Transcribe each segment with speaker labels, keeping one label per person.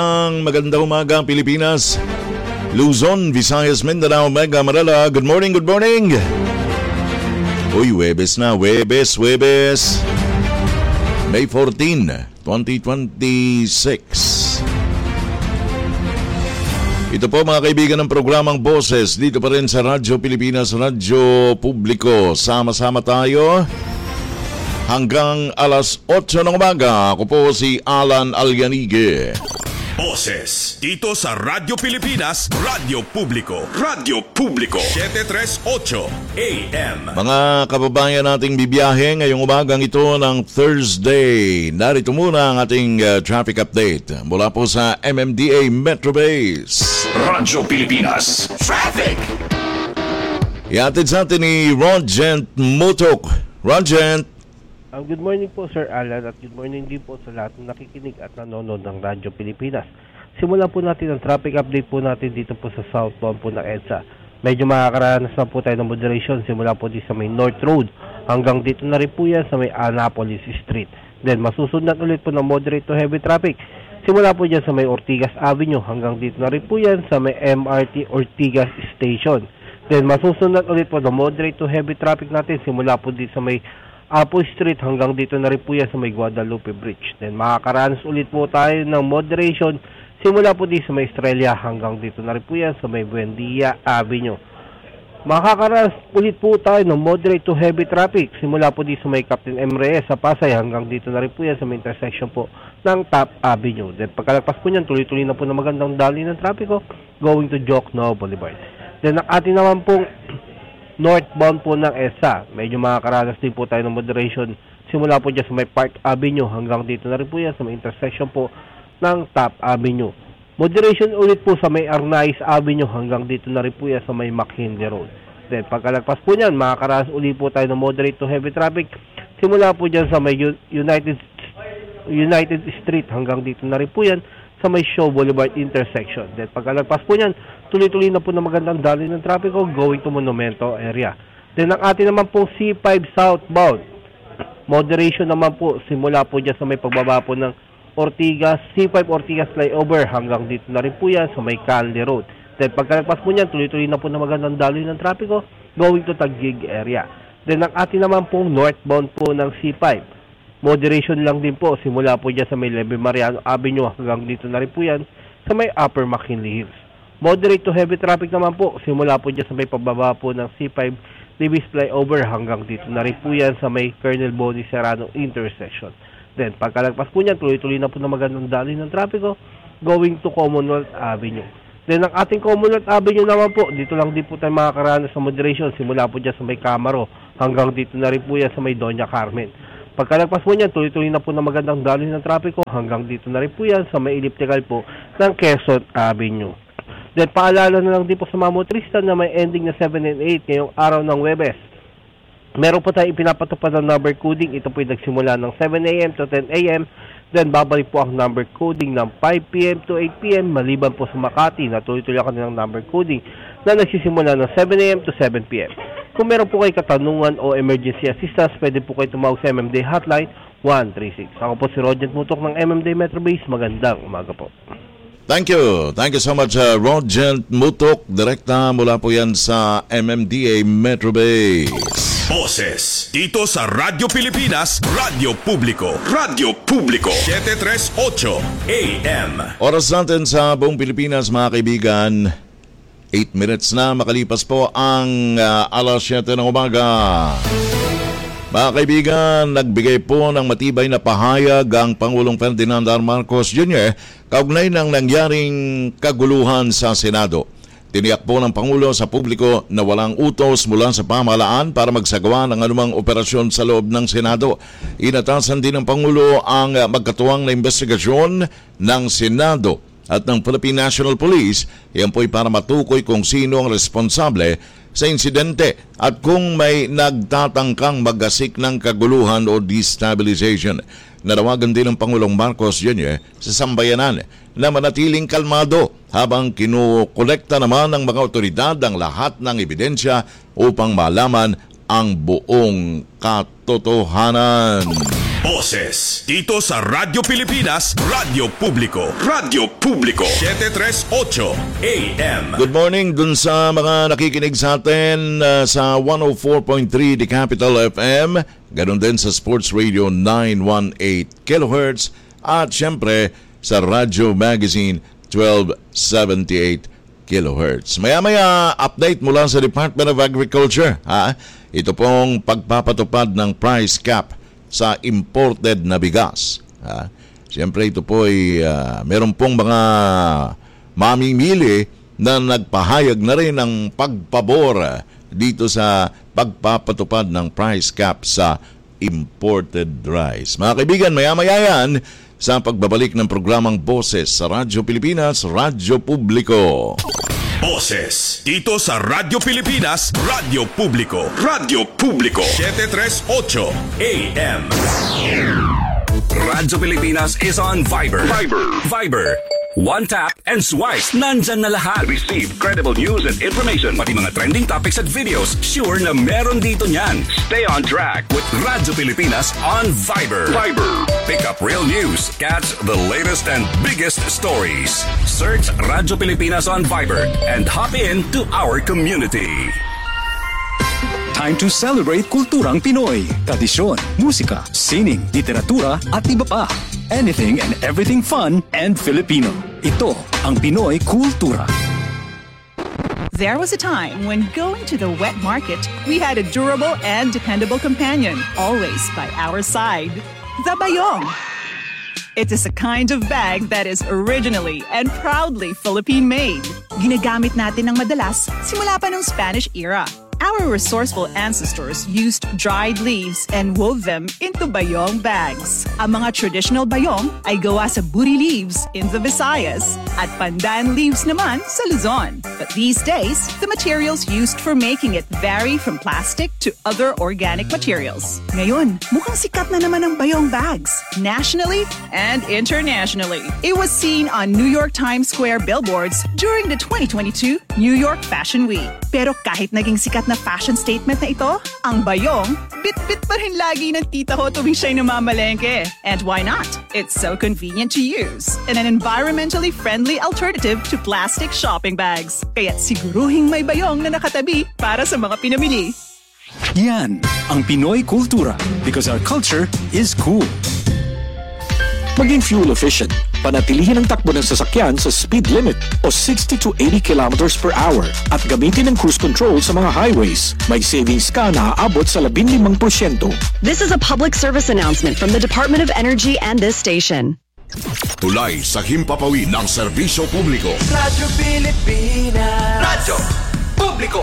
Speaker 1: Magandang umaga Pilipinas, Luzon, Visayas, Mindanao, Mega Manila. Good morning, good morning. Uy, Huwebes na, Huwebes. May 14, 2026. Ito po mga kaibigan ng programang Boses, dito pa rin sa Radyo Pilipinas, Radyo Publiko. Sama-sama tayo hanggang alas 8 ng umaga. Ako po si Alan Alyanige.
Speaker 2: Boses, dito sa Radyo Pilipinas, Radyo Publiko. Radyo Publiko, 738 AM.
Speaker 1: Mga kababayan nating bibiyahe ngayong umagang ito ng Thursday. Narito muna ang ating traffic update mula po sa MMDA Metro Base.
Speaker 2: Radyo Pilipinas, Traffic!
Speaker 1: Iatid sa atin ni Rogent Mutok. Rogent.
Speaker 3: Good morning po Sir Alan at good morning din po sa lahat ng nakikinig at nanonood ng Radyo Pilipinas. Simulan po natin ang traffic update po natin dito po sa southbound po ng EDSA. Medyo makakaranas na po tayo ng moderation simula po dito sa may North Road hanggang dito na rin po yan sa may Annapolis Street. Then masusundan ulit po ng moderate to heavy traffic simula po dyan sa may Ortigas Avenue hanggang dito na rin po yan sa may MRT Ortigas Station. Then masusundan ulit po ng moderate to heavy traffic natin simula po dito sa may Apo Street hanggang dito na rin po yan sa may Guadalupe Bridge. Then makakaranas ulit po tayo ng moderation simula po dito sa may Estrella hanggang dito na rin po yan sa may Buendia Avenue. Makakaranas ulit po tayo ng moderate to heavy traffic simula po dito sa may Captain M. Reyes sa Pasay hanggang dito na rin po yan sa may intersection po ng Top Avenue. Then pagkalagpas po niyan, tuloy-tuloy na po na magandang daloy ng trapiko going to Jokno Boulevard. Then ang atin naman pong northbound po ng EDSA, medyo makakaranas din po tayo ng moderation simula po dyan sa may Park Avenue hanggang dito na rin po yan sa may intersection po ng Top Avenue. Moderation ulit po sa may Arnaiz Avenue hanggang dito na rin po yan sa may McKinley Road. Then pagkalagpas po niyan, makakaranas ulit po tayo ng moderate to heavy traffic simula po dyan sa may United Street hanggang dito na rin po yan sa may Shaw Boulevard intersection. Then pagkalagpas po niyan, tuloy-tuloy na po na magandang daloy ng trapiko going to Monumento area. Then ang atin naman po C5 southbound, moderation naman po simula po dyan sa may pagbaba po ng Ortigas, C5 Ortigas flyover hanggang dito na rin po yan sa may Canley Road. Then pagkalagpas po niyan, tuloy-tuloy na po na magandang daloy ng trapiko going to Taguig area. Then ang atin naman po northbound po ng C5, moderation lang din po simula po dyan sa may Leve Mariano Avenue hanggang dito na rin po yan sa may Upper McKinley Hills. Moderate to heavy traffic naman po simula po dyan sa may pababa po ng C5 Libis flyover hanggang dito na rin po yan sa may Colonel Bonnie Serrano intersection. Then pagkalagpas po niyan, tuloy-tuloy na po na magandang daloy ng trapiko going to Commonwealth Avenue. Then ang ating Commonwealth Avenue naman po, dito lang din po tayo makakaranas sa moderation simula po dyan sa may Camaro hanggang dito na rin po yan sa may Doña Carmen. Pagkalagpas po niyan, tuloy-tuloy na po na magandang daloy ng trapiko hanggang dito na rin po yan sa may elliptical po ng Quezon Avenue. Then paalala na lang din po sa mga motorista na may ending na 7 and 8 ngayong araw ng Huwebes. Meron po tayo ipinapatupad ng number coding. Ito po yung nagsimula ng 7 a.m. to 10 a.m. Then babalik po ang number coding ng 5 p.m. to 8 p.m. maliban po sa Makati na tuloy-tuloy ang kanilang number coding na nagsisimula ng 7 a.m. to 7 p.m. Kung meron po kayo katanungan o emergency assistance, pwede po kayo tumawag sa MMD Hotline 136. Ako po si Rogent Mutok ng MMD Metro Base. Magandang umaga po.
Speaker 1: Thank you so much Rogent Mutok. Direkta mula po yan sa MMDA Metro Base.
Speaker 2: Boses, dito sa Radyo Pilipinas, Radyo Publiko. Radyo Publiko, 738 AM.
Speaker 1: Oras natin sa buong Pilipinas mga kaibigan, 8 minutes na makalipas po ang alas 7 ng umaga. Mga kaibigan, nagbigay po ng matibay na pahayag ang Pangulong Ferdinand R. Marcos Jr. kaugnay ng nangyaring kaguluhan sa Senado. Tiniyak po ng Pangulo sa publiko na walang utos mula sa pamahalaan para magsagawa ng anumang operasyon sa loob ng Senado. Inatasan din ng Pangulo ang magkatuwang na investigasyon ng Senado at ng Philippine National Police. Yan po'y para matukoy kung sino ang responsable sa insidente at kung may nagtatangkang magasik ng kaguluhan o destabilization. Nanawagan din ng Pangulong Marcos Jr. sa sambayanan na manatiling kalmado habang kinukolekta naman ng mga otoridad ang lahat ng ebidensya upang malaman ang buong katotohanan.
Speaker 2: Boses dito sa Radyo Pilipinas, Radyo Publiko. Radyo Publiko 738 AM.
Speaker 1: Good morning dun sa mga nakikinig sa atin sa 104.3 The Capital FM, ganun din sa Sports Radio 918 kHz at syempre sa Radyo Magazine 1278 kHz. Maya-maya update mula sa Department of Agriculture. Ito pong pagpapatupad ng price cap sa imported na bigas. Siyempre ito po ay meron pong mga mamimili na nagpahayag na rin ng pagpabor dito sa pagpapatupad ng price cap sa imported rice. Mga kaibigan, maya-maya yan sa pagbabalik ng programang Boses sa Radyo Pilipinas, Radyo Publiko.
Speaker 2: Boses dito sa Radyo Pilipinas, Radyo Publiko. Radyo Publiko 738 AM. Radyo Pilipinas is on Viber. Viber. One tap and swipe. Nandyan na lahat. Receive credible news and information. Pati mga trending topics at videos. Sure na meron dito niyan. Stay on track with Radyo Pilipinas on Viber. Pick up real news. Catch the latest and biggest stories. Search Radyo Pilipinas on Viber and hop in to our community.
Speaker 4: Time to celebrate kulturang Pinoy, tradisyon, musika, sining, literatura at iba pa. Anything and everything fun and Filipino. Ito ang Pinoy Kultura.
Speaker 5: There was a time when going to the wet market, we had a durable and dependable companion, always by our side. The bayong. It is a kind of bag that is originally and proudly Philippine-made. Ginagamit natin ng madalas simula pa ng Spanish era. Our resourceful ancestors used dried leaves and wove them into bayong bags. Ang mga traditional bayong ay gawa sa buri leaves in the Visayas at pandan leaves naman sa Luzon. But these days, the materials used for making it vary from plastic to other organic materials. Ngayon, mukhang sikat na naman ang bayong bags, nationally and internationally. It was seen on New York Times Square billboards during the 2022 New York Fashion Week. Pero kahit naging sikat na fashion statement na ito, ang bayong, bit-bit pa rin lagi ng tita ko tuwing siya'y namamalengke. And why not? It's so convenient to use and an environmentally friendly alternative to plastic shopping bags. Kaya siguruhing may bayong na nakatabi para sa mga pinamili.
Speaker 4: Yan ang Pinoy Kultura because our culture is cool. Maging fuel efficient, panatilihin ang takbo ng sasakyan sa speed limit o 60 to 80 kilometers per hour at gamitin ang cruise control sa mga highways. May savings ka na aabot sa 15%.
Speaker 6: This is a public service announcement from the Department of Energy and this station.
Speaker 2: Tulay sa himpapawid ng serbisyo publiko.
Speaker 7: Radyo Pilipinas. Radyo Publiko.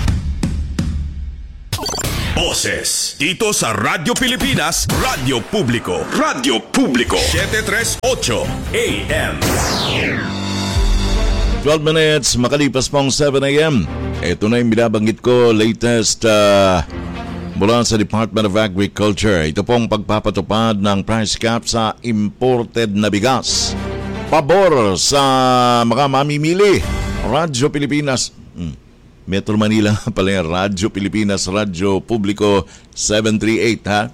Speaker 2: Boses dito sa Radyo Pilipinas, Radyo Publiko. Radyo Publiko 738 AM.
Speaker 1: 12 minutes, makalipas pong 7 a.m. Ito na yung binabanggit ko, latest mula sa Department of Agriculture. Ito pong pagpapatupad ng price cap sa imported na bigas. Pabor sa mga mamimili. Radyo Pilipinas. Metro Manila pala yung Radyo Pilipinas, Radyo Publiko 738 ha.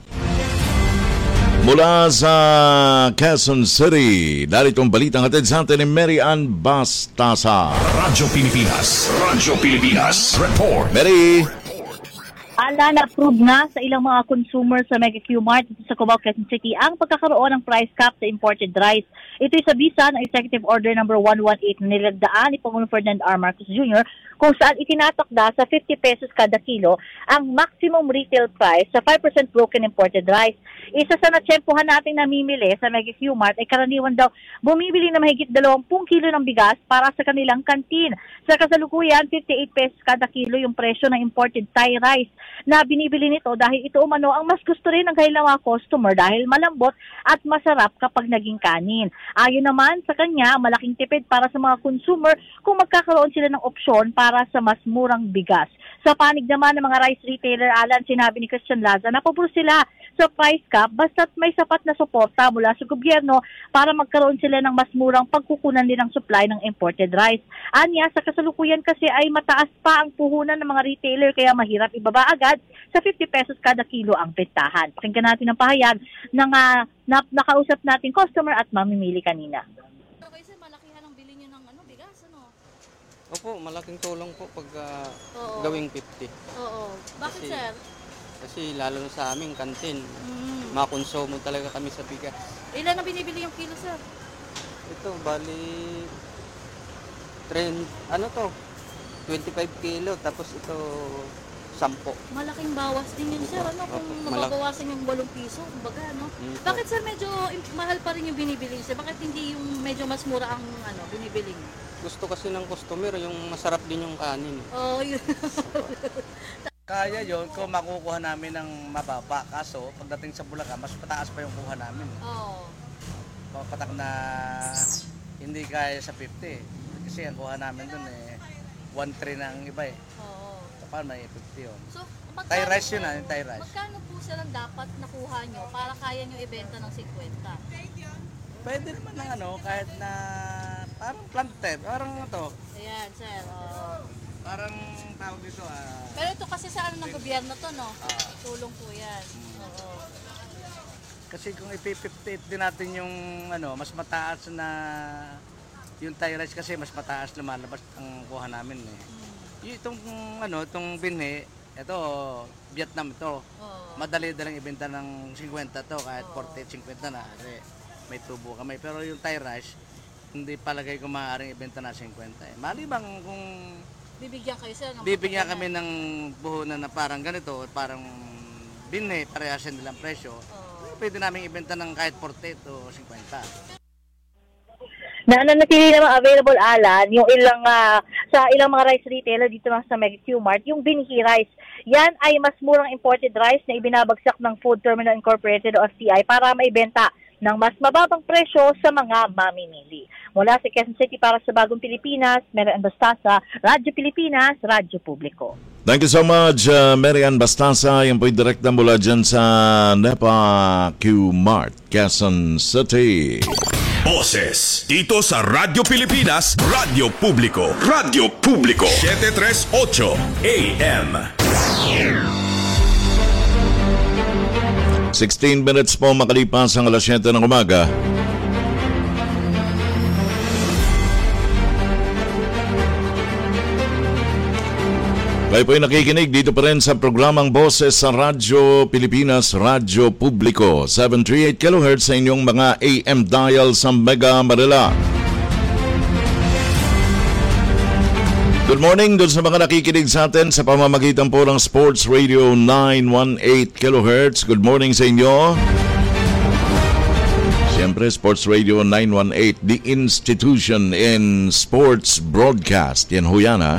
Speaker 1: Mula sa Quezon City, narito ang balitang hatid sa atin ni Mary Ann Bastasa.
Speaker 2: Radyo Pilipinas Report.
Speaker 1: Mary!
Speaker 8: Na-approve na sa ilang mga consumers sa Mega Q-Mart dito sa Cubao, Quezon City ang pagkakaroon ng price cap sa imported rice. Ito'y sa bisa ng Executive Order No. 118 na nilagdaan ni Pangulong Ferdinand R. Marcos Jr. kung saan itinatakda sa 50 pesos kada kilo ang maximum retail price sa 5% broken imported rice. Isa sa natsyempohan nating namimili sa Mega Q-Mart ay karaniwan daw bumibili na mahigit 20 kilo ng bigas para sa kanilang kantin. Sa kasalukuyan, 58 pesos kada kilo yung presyo ng imported Thai rice na binibili nito dahil ito umano ang mas gusto rin ng kailang mga customer dahil malambot at masarap kapag naging kanin. Ayon naman sa kanya, malaking tipid para sa mga consumer kung magkakaroon sila ng opsyon para sa mas murang bigas. Sa panig naman ng mga rice retailer, Alan, sinabi ni Christian Laza na pabor sila sa price cap basta't may sapat na suporta mula sa gobyerno para magkaroon sila ng mas murang pagkukunan din ng supply ng imported rice. Anya, sa kasalukuyan kasi ay mataas pa ang puhunan ng mga retailer kaya mahirap ibaba agad sa 50 pesos kada kilo ang bentahan. Pakinggan natin ang pahayag ng nakausap natin customer at mamimili kanina.
Speaker 9: Okay sir, malakihan ang bili niyo ng bigas, ano?
Speaker 10: Opo, malaking tulong po pag gawing 50.
Speaker 9: Oo. Bakit sir?
Speaker 10: Kasi lalo na sa aming kantin, makonsumo talaga kami sa bigas.
Speaker 9: Ilan ang binibili yung kilo sir?
Speaker 10: Ito, bali, 25 kilo, tapos ito, 10.
Speaker 9: Malaking bawas din yun sir, ano? Kung mababawasan yung 8 piso, kumbaga, no? Bakit sir medyo mahal pa rin yung binibili sir? Bakit hindi yung medyo mas mura ang binibili?
Speaker 10: Gusto kasi ng customer, yung masarap din yung kanin.
Speaker 9: Oo, yun.
Speaker 11: Kaya yon kung makukuha namin ng mababa. Kaso, pagdating sa Bulacan, mas mataas pa yung kuha namin.
Speaker 9: Oo.
Speaker 11: Patak na hindi kaya sa 50. Kasi ang kuha namin dun 1.3 na ang iba
Speaker 9: Oo.
Speaker 11: So, paano may 50 yun?
Speaker 9: So,
Speaker 11: Thai rice yun Thai rice.
Speaker 9: Magkano po sir ang dapat nakuha nyo para kaya nyo ibenta ng 50?
Speaker 11: Pwede naman ng kahit na parang planted, parang ito.
Speaker 9: Ayan sir,
Speaker 11: Parang tawag dito
Speaker 9: Pero ito kasi sa ng gobyerno to, no? Tulong po yan. Oo.
Speaker 11: Kasi kung ipi-58 din natin yung mas mataas na yung Thai rice kasi mas mataas lumalabas ang kuha namin Itong itong binhi, ito Vietnam ito. Madali dalang ibenta ng 50 to kahit 40, 50 na kasi may tubo kami. Pero yung Thai rice, hindi palagay ko maaaring ibenta na 50 Malibang kung
Speaker 9: bibigyan kayo sir ng
Speaker 11: bibigyan kami ng buhunan na parang ganito, parang binhi, parehas nilang presyo. Pwede namin ibenta ng kahit 40 to 50.
Speaker 8: Nananatili naman available, Alan, yung sa ilang mga rice retailer dito sa Mega Q-Mart, yung binhi rice. Yan ay mas murang imported rice na ibinabagsak ng Food Terminal Incorporated o FTI para maibenta ng mas mababang presyo sa mga mamimili. Mula sa Quezon City para sa Bagong Pilipinas, Marian Bastasa, Radyo Pilipinas, Radyo Publiko.
Speaker 1: Thank you so much, Marian Bastasa. Yan po'y direkta mula dyan sa NEPA Q-Mart, Quezon City.
Speaker 2: Boses dito sa Radyo Pilipinas, Radyo Publiko. Radyo Publiko 738 AM.
Speaker 1: 16 minutes po makalipas ang alas 7 ng umaga. Kayo po'y nakikinig dito pa rin sa programang Boses sa Radyo Pilipinas, Radyo Publiko. 738 kHz sa inyong mga AM dial sa Mega Manila. Good morning doon sa mga nakikinig sa atin sa pamamagitan po ng Sports Radio 918 kHz. Good morning sa inyo. Siyempre, Sports Radio 918, the institution in sports broadcast. Yan ho yan, ha?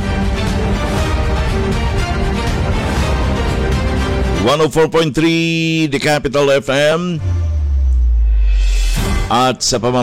Speaker 1: 104.3 The Capital FM at sa